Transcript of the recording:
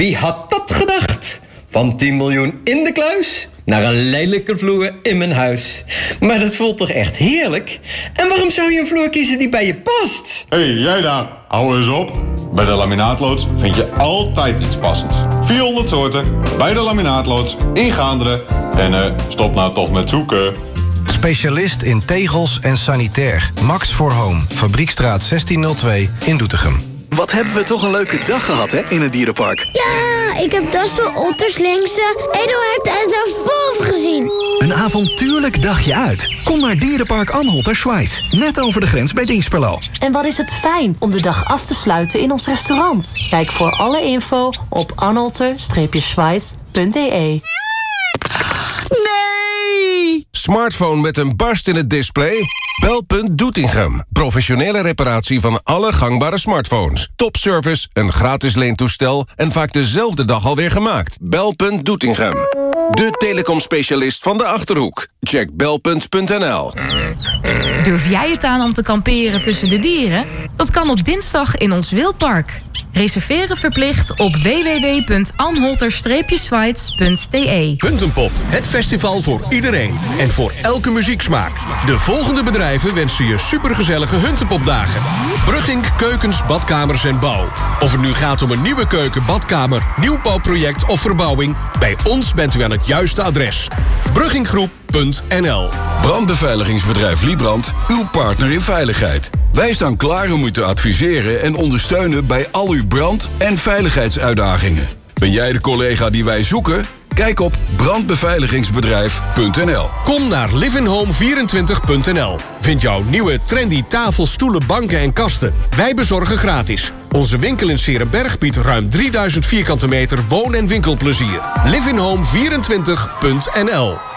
Wie had dat gedacht? Van 10 miljoen in de kluis naar een lelijke vloer in mijn huis. Maar dat voelt toch echt heerlijk? En waarom zou je een vloer kiezen die bij je past? Hé, jij daar, hou eens op. Bij de Laminaatloods vind je altijd iets passends. 400 soorten, bij de Laminaatloods, in Gaanderen. En stop nou toch met zoeken. Specialist in tegels en sanitair. Max for Home, Fabriekstraat 1602 in Doetinchem. Wat hebben we toch een leuke dag gehad, hè, in het dierenpark. Ja, ik heb dassen, otters, lynxen, edelherten en zelfs wolf gezien. Een avontuurlijk dagje uit. Kom naar Dierenpark Anhalter-Schweiz. Net over de grens bij Dinxperlo. En wat is het fijn om de dag af te sluiten in ons restaurant. Kijk voor alle info op anhalter-schweiz.de. Nee! Smartphone met een barst in het display? Belpunt Doetinchem. Professionele reparatie van alle gangbare smartphones. Topservice, een gratis leentoestel en vaak dezelfde dag alweer gemaakt. Belpunt Doetinchem. De telecomspecialist van de Achterhoek. Check belpunt.nl. Durf jij het aan om te kamperen tussen de dieren? Dat kan op dinsdag in ons wildpark. Reserveren verplicht op www.anhalter-schweiz.de. Huntenpop, het festival voor iedereen en voor elke muzieksmaak. De volgende bedrijven wensen je supergezellige Huntenpopdagen. Brugging Keukens, Badkamers en Bouw. Of het nu gaat om een nieuwe keuken, badkamer, nieuwbouwproject of verbouwing, bij ons bent u aan het juiste adres. Brugginggroep.nl. Brandbeveiligingsbedrijf Liebrand, uw partner in veiligheid. Wij staan klaar om u te adviseren en ondersteunen bij al uw brand- en veiligheidsuitdagingen. Ben jij de collega die wij zoeken? Kijk op brandbeveiligingsbedrijf.nl. Kom naar livinghome24.nl. Vind jouw nieuwe trendy tafel, stoelen, banken en kasten. Wij bezorgen gratis. Onze winkel in Serenberg biedt ruim 3000 vierkante meter woon- en winkelplezier. livinghome24.nl.